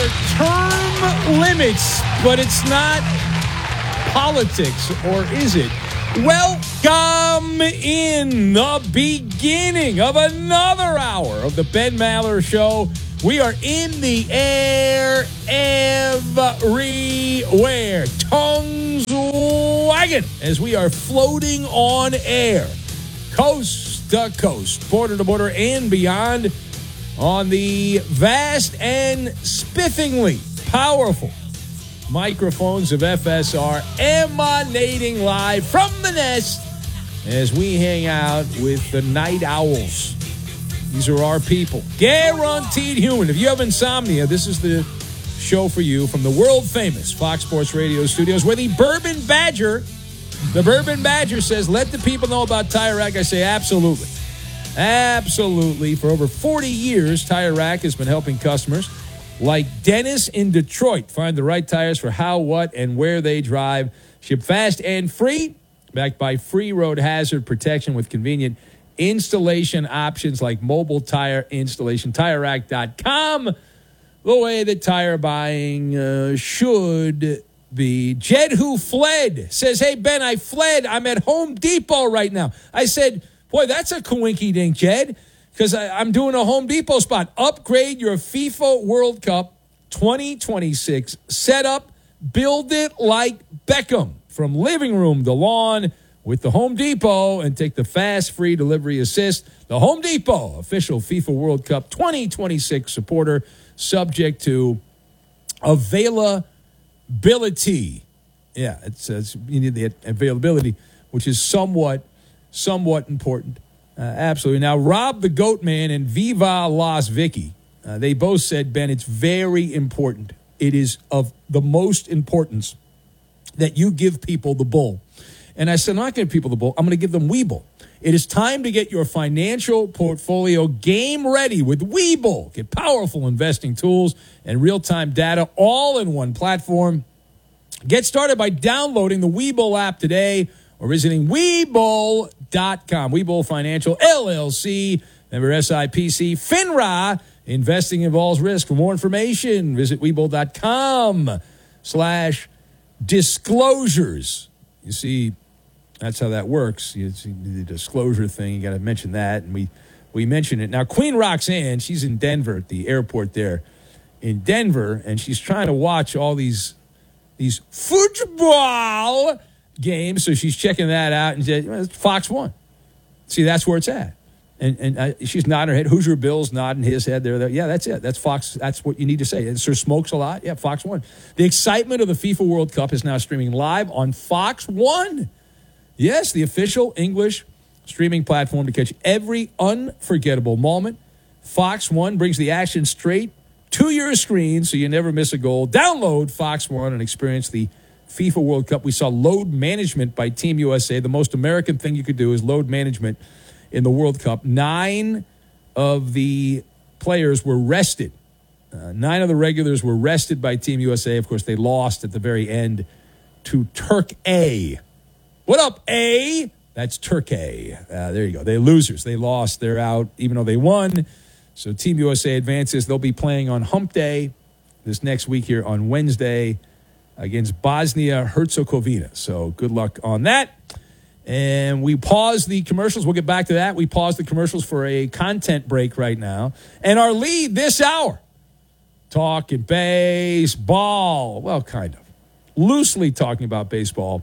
term limits, but it's not politics, or is it? Welcome in the beginning of another hour of the Ben Maller Show. We are in the air everywhere. Tongues wagging as we are floating on air. Coast to coast, border to border, and beyond on the vast and spiffingly powerful microphones of FSR, emanating live from the nest as we hang out with the night owls. These are our people. Guaranteed human. If you have insomnia, this is the show for you from the world-famous Fox Sports Radio studios, where the Bourbon Badger says, let the people know about Tire Rack. I say, absolutely. Absolutely. For over 40 years, Tire Rack has been helping customers like Dennis in Detroit find the right tires for how, what, and where they drive. Ship fast and free, backed by free road hazard protection with convenient installation options like mobile tire installation. TireRack.com, the way that tire buying should be. Jed, who fled, says, hey, Ben, I fled. I'm at Home Depot right now. I said, boy, that's a coinky-dink, Jed, because I'm doing a Home Depot spot. Upgrade your FIFA World Cup 2026 setup. Build it like Beckham, from living room to lawn with the Home Depot, and take the fast, free delivery assist. The Home Depot, official FIFA World Cup 2026 supporter, subject to availability. Yeah, it's you need the availability, which is somewhat important. Absolutely. Now, Rob the Goat Man and Viva Las Vicky, they both said, Ben, it's very important. It is of the most importance that you give people the bull. And I said, I'm not going to give people the bull. I'm going to give them Webull. It is time to get your financial portfolio game ready with Webull. Get powerful investing tools and real-time data all in one platform. Get started by downloading the Webull app today or visiting Webull.com. Webull Financial, LLC, member SIPC, FINRA. Investing involves risk. For more information, visit Webull.com/disclosures. You see, that's how that works. You see the disclosure thing, you got to mention that, and we mention it. Now, Queen Roxanne, she's in Denver at the airport there in Denver, and she's trying to watch all these football games, so she's checking that out, and said, well, Fox 1. See, that's where it's at. And she's nodding her head. Hoosier Bill's nodding his head there. Yeah, that's it. That's Fox. That's what you need to say. And Sir Smokes a lot. Yeah, Fox 1. The excitement of the FIFA World Cup is now streaming live on Fox 1. Yes, the official English streaming platform to catch every unforgettable moment. Fox 1 brings the action straight to your screen so you never miss a goal. Download Fox 1 and experience the FIFA World Cup. We saw load management by Team USA. The most American thing you could do is load management in the World Cup. 9 of the players were rested. 9 of the regulars were rested by Team USA. Of course, they lost at the very end to Turkey. What up, A? That's Turkey. There you go. They're losers. They lost. They're out, even though they won. So Team USA advances. They'll be playing on Hump Day this next week here on Wednesday against Bosnia-Herzegovina. So good luck on that. And we pause the commercials. We'll get back to that. We pause the commercials for a content break right now. And our lead this hour, talking baseball. Well, kind of. Loosely talking about baseball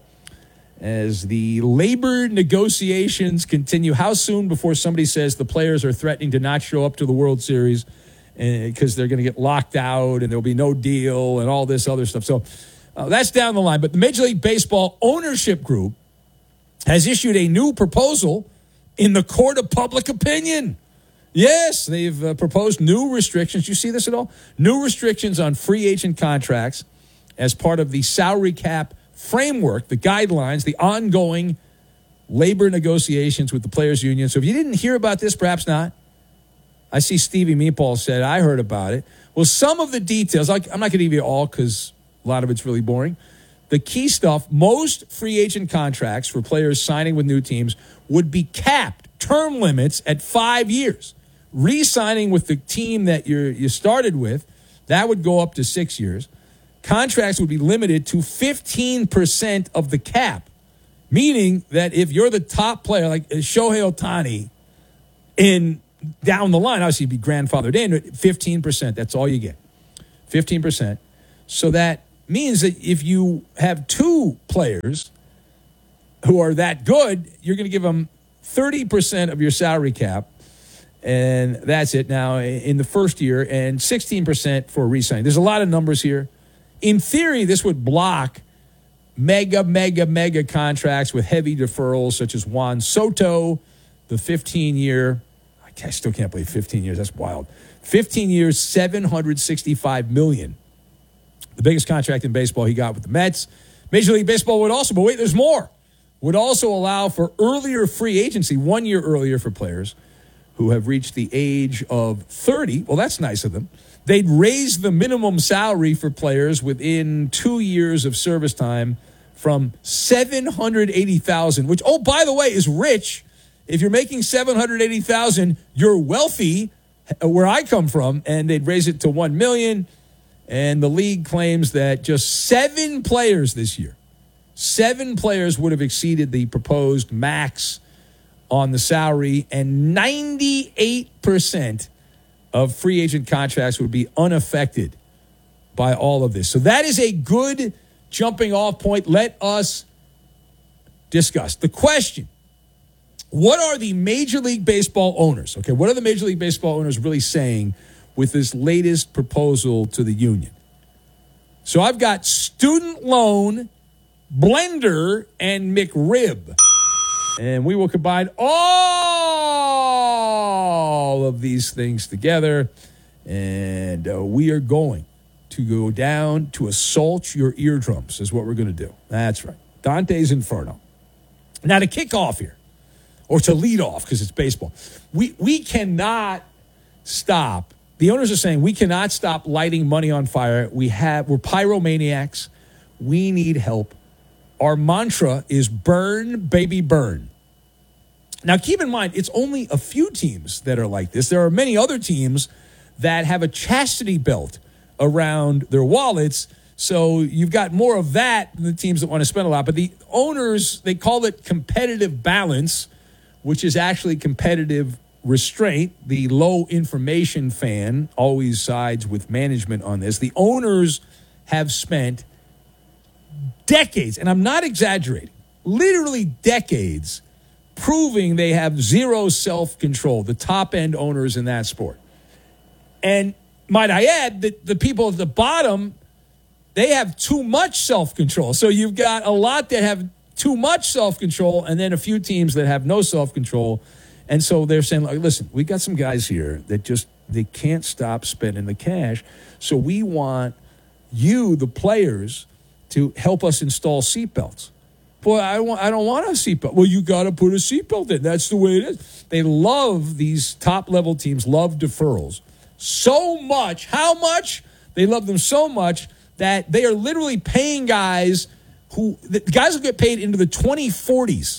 as the labor negotiations continue. How soon before somebody says the players are threatening to not show up to the World Series because they're going to get locked out and there'll be no deal and all this other stuff. So that's down the line. But the Major League Baseball ownership group has issued a new proposal in the court of public opinion. Yes, they've proposed new restrictions. You see this at all? New restrictions on free agent contracts as part of the salary cap framework, the guidelines, the ongoing labor negotiations with the players' union. So if you didn't hear about this, perhaps not. I see Stevie Meatball said, I heard about it. Well, some of the details, I'm not going to give you all because a lot of it's really boring. The key stuff, most free agent contracts for players signing with new teams would be capped, term limits at 5 years. Re-signing with the team that you started with That would go up to 6 years. Contracts would be limited to 15% of the cap, meaning that if you're the top player, like Shohei Ohtani, down the line, obviously you'd be grandfathered in, 15%, that's all you get. 15%. So that means that if you have two players who are that good, you're going to give them 30% of your salary cap, and that's it now in the first year, and 16% for re-signing. There's a lot of numbers here. In theory, this would block mega contracts with heavy deferrals, such as Juan Soto, the 15-year. I still can't believe 15 years. That's wild. 15 years, $765 million. The biggest contract in baseball he got with the Mets. Major League Baseball would also, but wait, there's more. Would also allow for earlier free agency, 1 year earlier for players who have reached the age of 30. Well, that's nice of them. They'd raise the minimum salary for players within 2 years of service time from $780,000, which, oh, by the way, is rich. If you're making $780,000, you're wealthy, where I come from, and they'd raise it to $1 million. And the league claims that just 7 players this year, 7 players would have exceeded the proposed max on the salary, and 98% of free agent contracts would be unaffected by all of this. So that is a good jumping off point. Let us discuss the question. What are the Major League Baseball owners? Okay, what are the Major League Baseball owners really saying with this latest proposal to the union? So I've got student loan, Blender, and McRib. And we will combine all of these things together. And we are going to go down to assault your eardrums is what we're going to do. That's right. Dante's Inferno. Now to kick off here, or to lead off because it's baseball, we cannot stop. The owners are saying we cannot stop lighting money on fire. We're pyromaniacs. We need help. Our mantra is burn, baby, burn. Now, keep in mind, it's only a few teams that are like this. There are many other teams that have a chastity belt around their wallets. So you've got more of that than the teams that want to spend a lot. But the owners, they call it competitive balance, which is actually competitive restraint. The low information fan always sides with management on this. The owners have spent decades, and I'm not exaggerating, literally decades, proving they have zero self-control, the top-end owners in that sport. And might I add that the people at the bottom, they have too much self-control. So you've got a lot that have too much self-control and then a few teams that have no self-control. And so they're saying, like, listen, we got some guys here that they can't stop spending the cash. So we want you, the players, to help us install seatbelts. Boy, I don't want a seatbelt. Well, you got to put a seatbelt in. That's the way it is. They love, these top-level teams love deferrals so much. How much? They love them so much that they are literally paying guys who get paid into the 2040s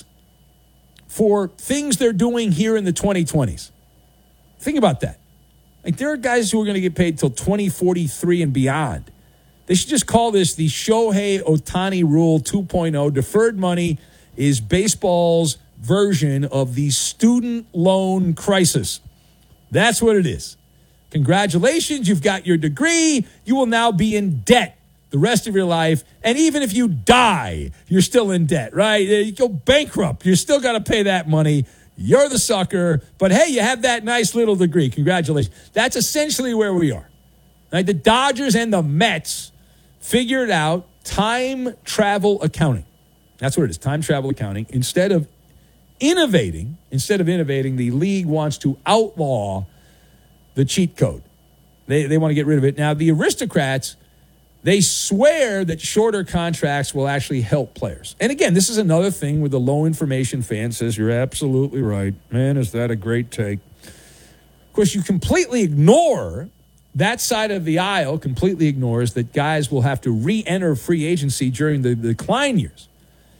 for things they're doing here in the 2020s. Think about that. Like, there are guys who are going to get paid till 2043 and beyond. They should just call this the Shohei Ohtani Rule 2.0. Deferred money is baseball's version of the student loan crisis. That's what it is. Congratulations, you've got your degree. You will now be in debt the rest of your life. And even if you die, you're still in debt, right? You go bankrupt. You're still got to pay that money. You're the sucker. But, hey, you have that nice little degree. Congratulations. That's essentially where we are. Right? The Dodgers and the Mets figured out time travel accounting. That's what it is, time travel accounting. Instead of innovating, the league wants to outlaw the cheat code. They want to get rid of it. Now, the aristocrats, they swear that shorter contracts will actually help players. And again, this is another thing where the low information fan says, you're absolutely right. Man, is that a great take. Of course, you completely ignore that side of the aisle, completely ignores that guys will have to re-enter free agency during the decline years.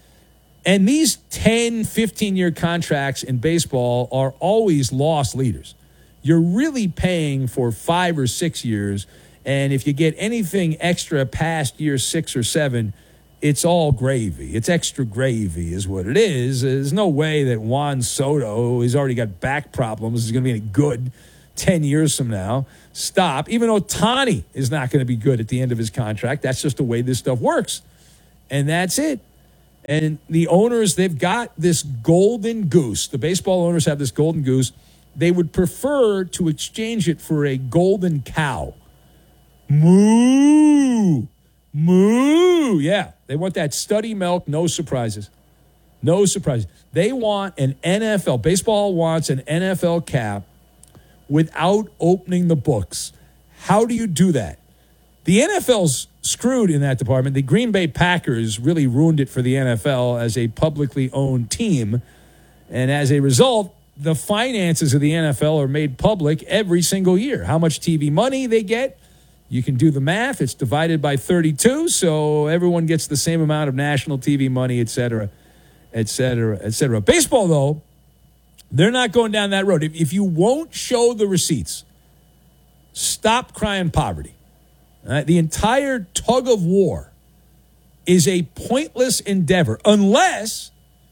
And these 10, 15-year contracts in baseball are always lost leaders. You're really paying for 5 or 6 years, And if you get anything extra past year 6 or 7, it's all gravy. It's extra gravy is what it is. There's no way that Juan Soto, who's already got back problems, is going to be any good 10 years from now. Stop. Even Ohtani is not going to be good at the end of his contract. That's just the way this stuff works. And that's it. And the owners, they've got this golden goose. The baseball owners have this golden goose. They would prefer to exchange it for a golden cow. Moo! Moo! Yeah, they want that Studdy milk, no surprises. No surprises. They want an NFL. Baseball wants an NFL cap without opening the books. How do you do that? The NFL's screwed in that department. The Green Bay Packers really ruined it for the NFL as a publicly owned team. And as a result, the finances of the NFL are made public every single year. How much TV money they get, you can do the math. It's divided by 32, so everyone gets the same amount of national TV money, et cetera, et cetera, et cetera. Baseball, though, they're not going down that road. If you won't show the receipts, stop crying poverty. The entire tug of war is a pointless endeavor unless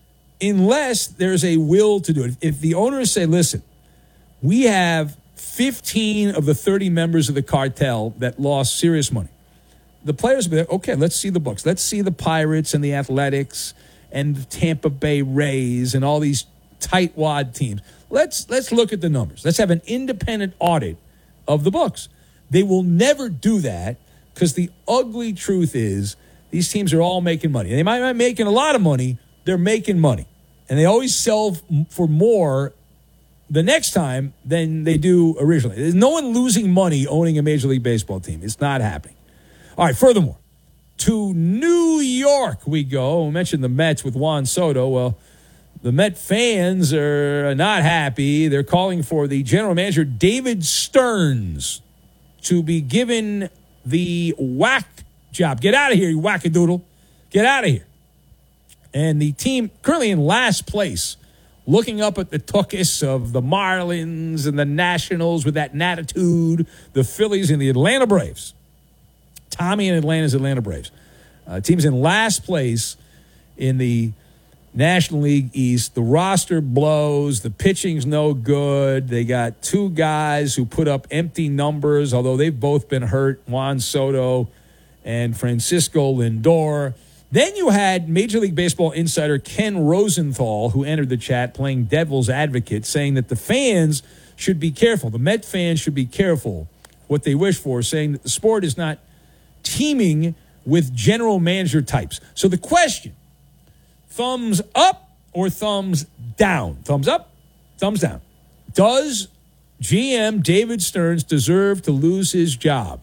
there's a will to do it. If the owners say, listen, we have 15 of the 30 members of the cartel that lost serious money, the players will be like, okay, let's see the books. Let's see the Pirates and the Athletics and the Tampa Bay Rays and all these tightwad teams. Let's look at the numbers. Let's have an independent audit of the books. They will never do that because the ugly truth is these teams are all making money. They might not be making a lot of money. They're making money. And they always sell for more the next time than they do originally. There's no one losing money owning a Major League Baseball team. It's not happening. All right, furthermore, to New York we go. We mentioned the Mets with Juan Soto. Well, the Met fans are not happy. They're calling for the general manager, David Stearns, to be given the whack job. Get out of here, you wackadoodle. Get out of here. And the team currently in last place, looking up at the tuchus of the Marlins and the Nationals with that attitude, the Phillies and the Atlanta Braves. Tommy and Atlanta's Atlanta Braves. Team's in last place in the National League East. The roster blows. The pitching's no good. They got two guys who put up empty numbers, although they've both been hurt, Juan Soto and Francisco Lindor. Then you had Major League Baseball insider Ken Rosenthal, who entered the chat playing devil's advocate, saying that the fans should be careful. The Met fans should be careful what they wish for, saying that the sport is not teeming with general manager types. So the question, thumbs up or thumbs down? Thumbs up, thumbs down. Does GM David Stearns deserve to lose his job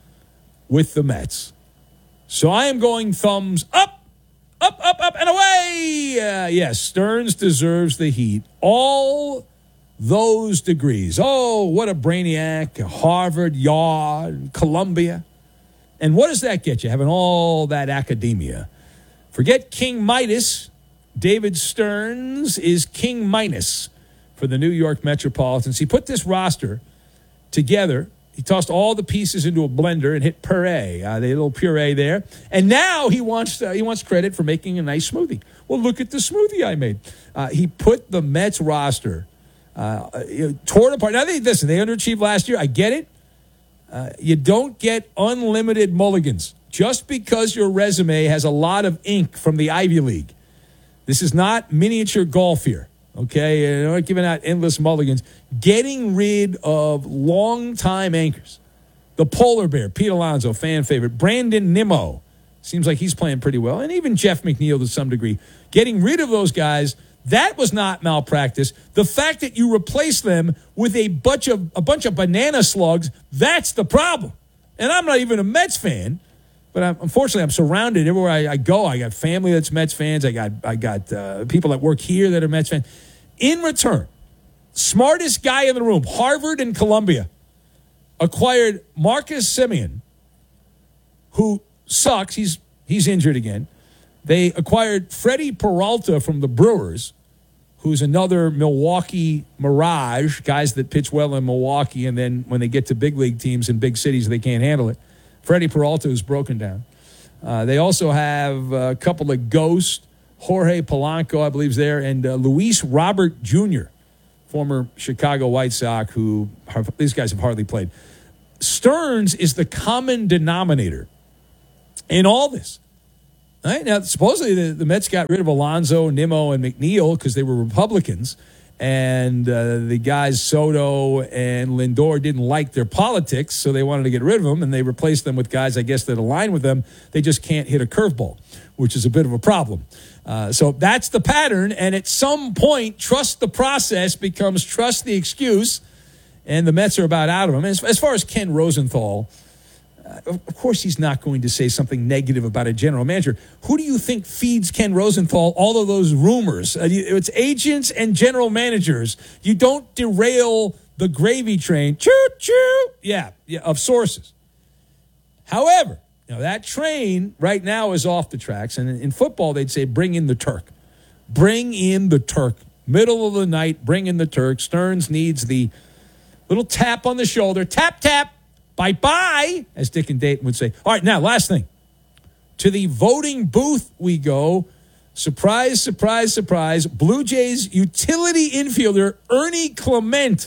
with the Mets? So I am going thumbs up, up, up, up, and away. Yes, Stearns deserves the heat. All those degrees. Oh, what a brainiac. Harvard, Yale, Columbia. And what does that get you, having all that academia? Forget King Midas. David Stearns is King Minus for the New York Metropolitans. He put this roster together. He tossed all the pieces into a blender and hit puree, the little puree there. And now he wants credit for making a nice smoothie. Well, look at the smoothie I made. He put the Mets roster, tore it apart. Now, listen, they underachieved last year. I get it. You don't get unlimited mulligans just because your resume has a lot of ink from the Ivy League. This is not miniature golf here. Okay, you're not giving out endless mulligans. Getting rid of long-time anchors. The Polar Bear, Pete Alonso, fan favorite. Brandon Nimmo, seems like he's playing pretty well. And even Jeff McNeil to some degree. Getting rid of those guys, that was not malpractice. The fact that you replace them with a bunch of banana slugs, that's the problem. And I'm not even a Mets fan. But unfortunately, I'm surrounded everywhere I go. I got family that's Mets fans. I got people that work here that are Mets fans. In return, smartest guy in the room, Harvard and Columbia, acquired Marcus Semien, who sucks. He's injured again. They acquired Freddie Peralta from the Brewers, who's another Milwaukee Mirage, guys that pitch well in Milwaukee, and then when they get to big league teams in big cities, they can't handle it. Freddie Peralta is broken down. They also have a couple of ghosts. Jorge Polanco, I believe, is there, and Luis Robert Jr., former Chicago White Sox, these guys have hardly played. Stearns is the common denominator in all this. Right? Now, supposedly the Mets got rid of Alonso, Nimmo, and McNeil because they were Republicans, and the guys Soto and Lindor didn't like their politics, so they wanted to get rid of them, and they replaced them with guys, I guess, that align with them. They just can't hit a curveball, which is a bit of a problem. So that's the pattern, and at some point, trust the process becomes trust the excuse, and the Mets are about out of them. As far as Ken Rosenthal, of course he's not going to say something negative about a general manager. Who do you think feeds Ken Rosenthal all of those rumors? It's agents and general managers. You don't derail the gravy train, choo-choo, of sources. However, that train right now is off the tracks, and in football they'd say bring in the Turk. Bring in the Turk. Middle of the night, bring in the Turk. Stearns needs the little tap on the shoulder. Tap, tap. Bye-bye, as Dick and Dayton would say. All right, now, last thing. To the voting booth we go. Surprise, surprise, surprise. Blue Jays utility infielder Ernie Clement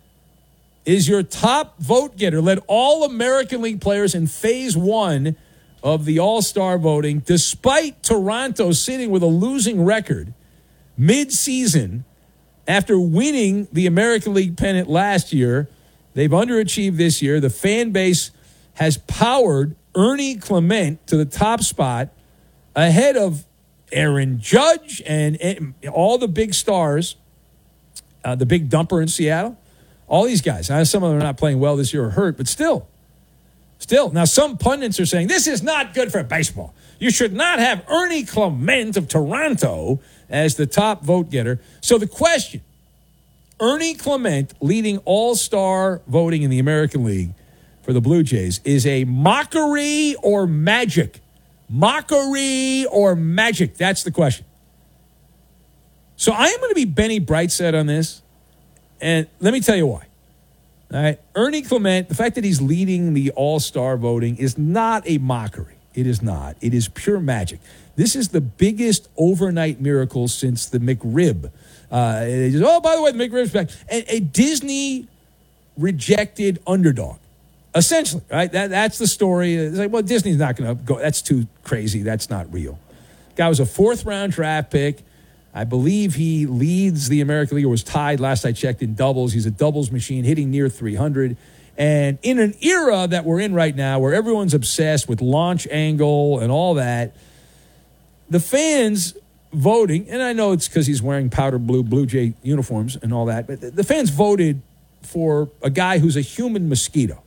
is your top vote getter. Led all American League players in Phase 1 of the All-Star voting, despite Toronto sitting with a losing record mid-season after winning the American League pennant last year. They've underachieved this year. The fan base has powered Ernie Clement to the top spot ahead of Aaron Judge and all the big stars, the big dumper in Seattle. All these guys. Now, some of them are not playing well this year or hurt, but still. Now, some pundits are saying, this is not good for baseball. You should not have Ernie Clement of Toronto as the top vote getter. So the question, Ernie Clement leading all-star voting in the American League for the Blue Jays is a mockery or magic? Mockery or magic? That's the question. So I am going to be Benny Brightside on this, and let me tell you why. All right, Ernie Clement, the fact that he's leading the all-star voting is not a mockery. It is not. It is pure magic. This is the biggest overnight miracle since the McRib. They just, by the way, the McRib's back. A Disney-rejected underdog, essentially, right? That's the story. It's like, well, Disney's not going to go. That's too crazy. That's not real. Guy was a fourth-round draft pick. I believe he leads the American League, or was tied last I checked in doubles. He's a doubles machine, hitting near 300. And in an era that we're in right now where everyone's obsessed with launch angle and all that, the fans voting, and I know it's because he's wearing powder blue Blue Jay uniforms and all that, but the fans voted for a guy who's a human mosquito,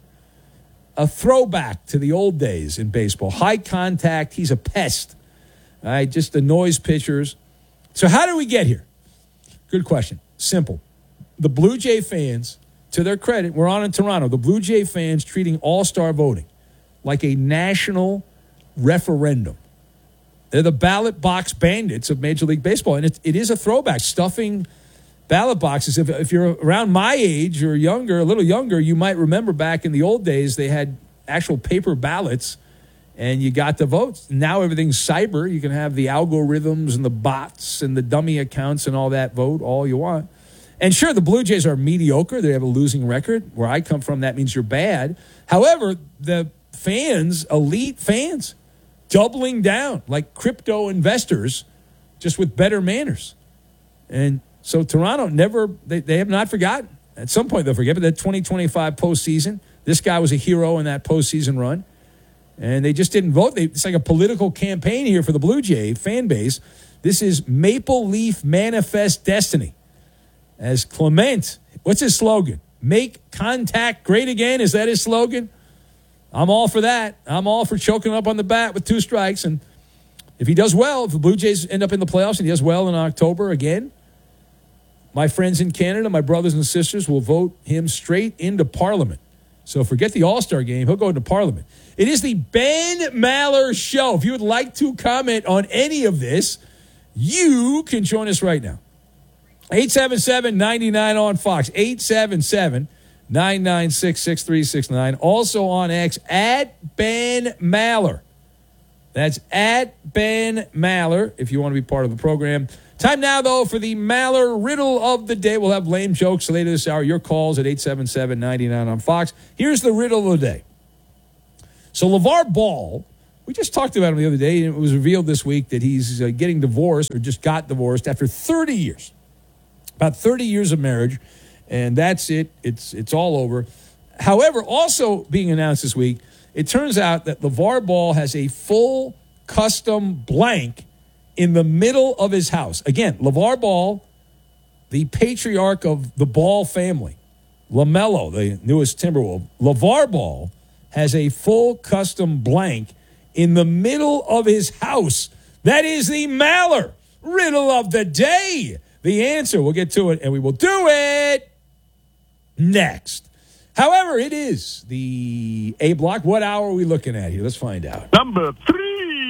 a throwback to the old days in baseball. High contact, he's a pest, all right, just annoys pitchers. So how did we get here? Good question. Simple. The Blue Jay fans, to their credit, we're on in Toronto, the Blue Jay fans treating all-star voting like a national referendum. They're the ballot box bandits of Major League Baseball, and it is a throwback, stuffing ballot boxes. If you're around my age or younger, a little younger, you might remember back in the old days they had actual paper ballots, and you got the votes. Now everything's cyber. You can have the algorithms and the bots and the dummy accounts and all that vote all you want. And sure, the Blue Jays are mediocre. They have a losing record. Where I come from, that means you're bad. However, the fans, elite fans, doubling down like crypto investors, just with better manners. And so Toronto they have not forgotten. At some point they'll forget, but that 2025 postseason, this guy was a hero in that postseason run. And they just didn't vote. It's like a political campaign here for the Blue Jay fan base. This is Maple Leaf Manifest Destiny. As Clement, what's his slogan? Make contact great again. Is that his slogan? I'm all for that. I'm all for choking up on the bat with 2 strikes. And if he does well, if the Blue Jays end up in the playoffs and he does well in October again, my friends in Canada, my brothers and sisters, will vote him straight into Parliament. So forget the All-Star game. He'll go into Parliament. It is the Ben Maller Show. If you would like to comment on any of this, you can join us right now. 877-99 on Fox. 877-996-6369. Also on X, at Ben Maller. That's at Ben Maller, if you want to be part of the program. Time now, though, for the Maller Riddle of the Day. We'll have lame jokes later this hour. Your calls at 877-99 on Fox. Here's the riddle of the day. So LeVar Ball, we just talked about him the other day, and it was revealed this week that he's getting divorced or just got divorced after 30 years. About 30 years of marriage, and that's it. It's all over. However, also being announced this week, it turns out that LeVar Ball has a full custom blank in the middle of his house. Again, LeVar Ball, the patriarch of the Ball family, LaMelo, the newest Timberwolf, LeVar Ball has a full custom blank in the middle of his house. That is the Maller Riddle of the Day. The answer, we'll get to it, and we will do it next. However, it is the A block. What hour are we looking at here? Let's find out. Number 3.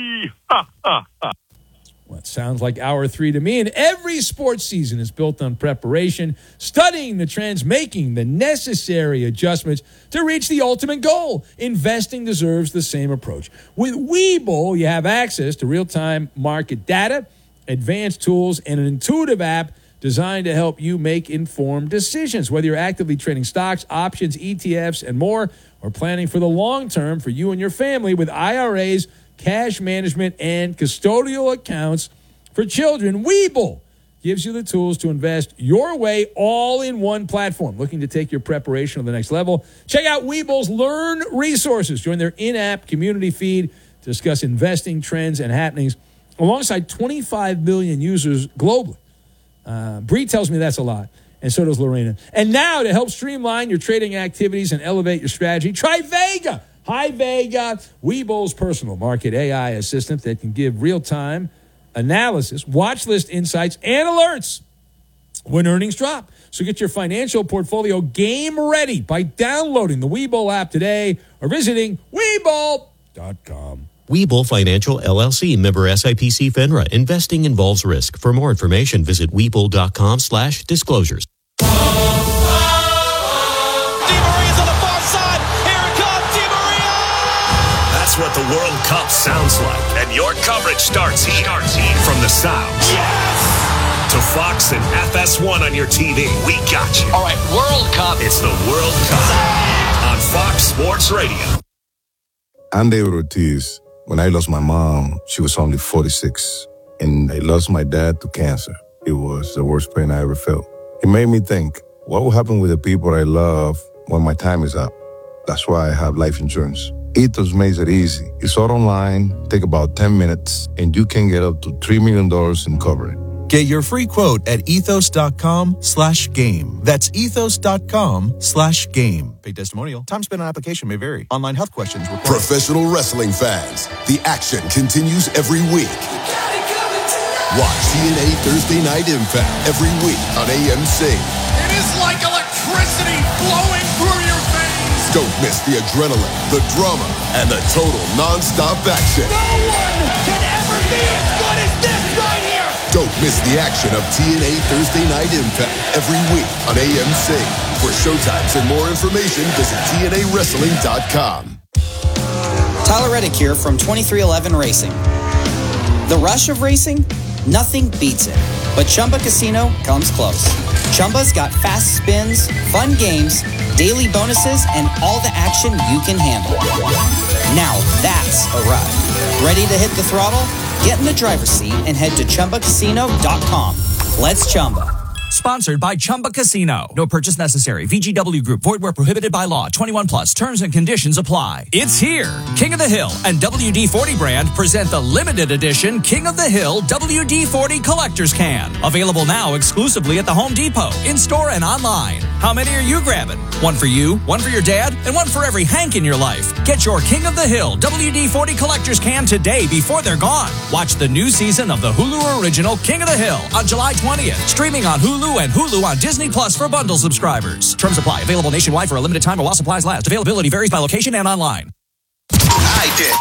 Well, it sounds like hour 3 to me. And every sports season is built on preparation, studying the trends, making the necessary adjustments to reach the ultimate goal. Investing deserves the same approach. With Webull, you have access to real-time market data, advanced tools, and an intuitive app designed to help you make informed decisions. Whether you're actively trading stocks, options, ETFs, and more, or planning for the long term for you and your family with IRAs, cash management, and custodial accounts for children, Webull gives you the tools to invest your way all in one platform. Looking to take your preparation to the next level? Check out Webull's Learn resources. Join their in-app community feed to discuss investing trends and happenings alongside 25 million users globally. Bree tells me that's a lot, and so does Lorena. And now, to help streamline your trading activities and elevate your strategy, try Vega. Hi, Vega, Webull's personal market AI assistant that can give real-time analysis, watch list insights, and alerts when earnings drop. So get your financial portfolio game ready by downloading the Webull app today or visiting Webull.com. Webull Financial, LLC, member SIPC FINRA. Investing involves risk. For more information, visit Webull.com/disclosures. That's what the World Cup sounds like. And your coverage starts here. From the South. Yes! To Fox and FS1 on your TV. We got you. All right, World Cup. It's the World Cup on Fox Sports Radio. I'm David Ortiz. When I lost my mom, she was only 46. And I lost my dad to cancer. It was the worst pain I ever felt. It made me think, what will happen with the people I love when my time is up? That's why I have life insurance. Ethos makes it easy. It's all online, take about 10 minutes, and you can get up to $3 million in coverage. Get your free quote at ethos.com/game. That's ethos.com/game. Paid testimonial. Time spent on application may vary. Online health questions required. Professional wrestling fans, the action continues every week. Watch TNA Thursday Night Impact every week on AMC. It is like electricity flowing through your veins. Don't miss the adrenaline, the drama, and the total non-stop action. No one can ever be as good as this right here. Don't miss the action of TNA Thursday Night Impact every week on AMC. For showtimes and more information, visit TNAWrestling.com. Tyler Reddick here from 2311 Racing. The rush of racing? Nothing beats it. But Chumba Casino comes close. Chumba's got fast spins, fun games, daily bonuses, and all the action you can handle. Now that's a ride. Ready to hit the throttle? Get in the driver's seat and head to ChumbaCasino.com. Let's Chumba. Sponsored by Chumba Casino. No purchase necessary. VGW Group. Void where prohibited by law. 21 plus. Terms and conditions apply. It's here. King of the Hill and WD-40 brand present the limited edition King of the Hill WD-40 Collector's Can. Available now exclusively at the Home Depot, in-store and online. How many are you grabbing? One for you, one for your dad, and one for every Hank in your life. Get your King of the Hill WD-40 Collector's Can today before they're gone. Watch the new season of the Hulu original King of the Hill on July 20th. Streaming on Hulu and Hulu on Disney Plus for bundle subscribers. Terms apply. Available nationwide for a limited time or while supplies last. Availability varies by location and online. I did.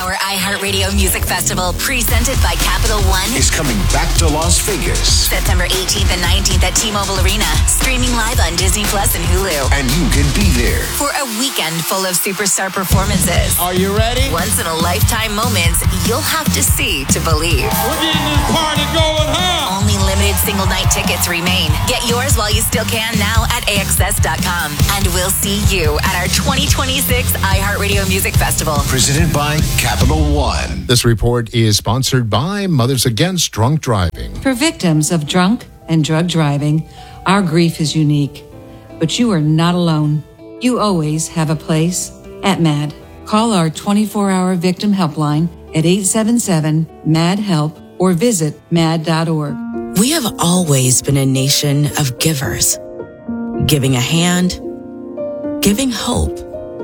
Our iHeartRadio Music Festival, presented by Capital One, is coming back to Las Vegas. September 18th and 19th at T-Mobile Arena. Streaming live on Disney Plus and Hulu. And you can be there for a weekend full of superstar performances. Are you ready? Once in a lifetime moments you'll have to see to believe. We're getting this party going, huh? Only limited single night tickets remain. Get yours while you still can now at AXS.com. And we'll see you at our 2026 iHeartRadio Music Festival. Presented by Capital One. This report is sponsored by Mothers Against Drunk Driving. For victims of drunk and drug driving, our grief is unique. But you are not alone. You always have a place at MAD. Call our 24-hour victim helpline at 877-MAD-HELP or visit mad.org. We have always been a nation of givers. Giving a hand, giving hope,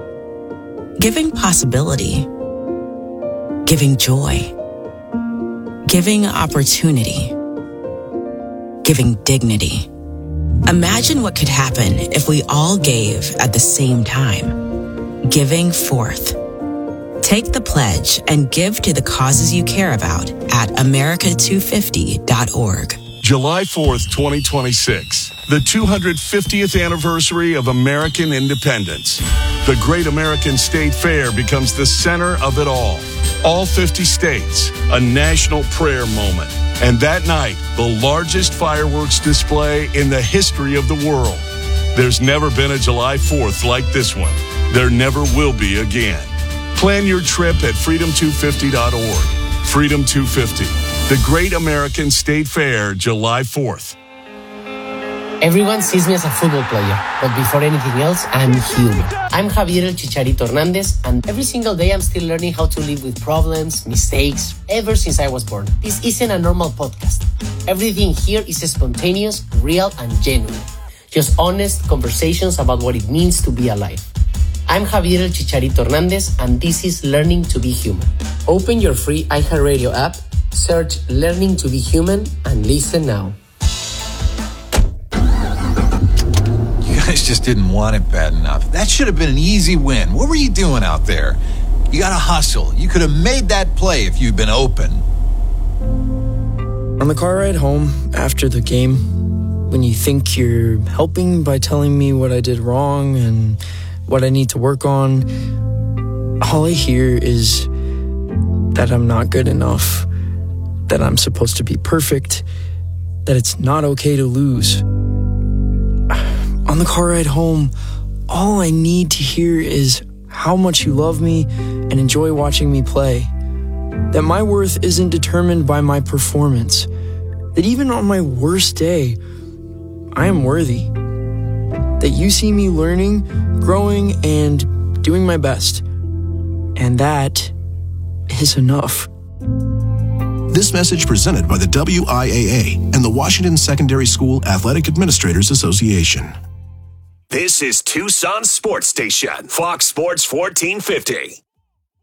giving possibility, giving joy, giving opportunity, giving dignity. Imagine what could happen if we all gave at the same time. Giving forth. Take the pledge and give to the causes you care about at America250.org. July 4th, 2026, the 250th anniversary of American independence. The Great American State Fair becomes the center of it all. All 50 states, a national prayer moment. And that night, the largest fireworks display in the history of the world. There's never been a July 4th like this one. There never will be again. Plan your trip at freedom250.org. Freedom 250, the Great American State Fair, July 4th. Everyone sees me as a football player, but before anything else, I'm human. I'm Javier El Chicharito Hernandez, and every single day I'm still learning how to live with problems, mistakes, ever since I was born. This isn't a normal podcast. Everything here is spontaneous, real, and genuine. Just honest conversations about what it means to be alive. I'm Javier El Chicharito Hernandez, and this is Learning to be Human. Open your free iHeartRadio app, search Learning to be Human, and listen now. You guys just didn't want it bad enough. That should have been an easy win. What were you doing out there? You got to hustle. You could have made that play if you'd been open. On the car ride home after the game, when you think you're helping by telling me what I did wrong and what I need to work on, all I hear is that I'm not good enough, that I'm supposed to be perfect, that it's not okay to lose. On the car ride home, all I need to hear is how much you love me and enjoy watching me play, that my worth isn't determined by my performance, that even on my worst day, I am worthy, that you see me learning, growing, and doing my best. And that is enough. This message presented by the WIAA and the Washington Secondary School Athletic Administrators Association. This is Tucson's sports station, Fox Sports 1450.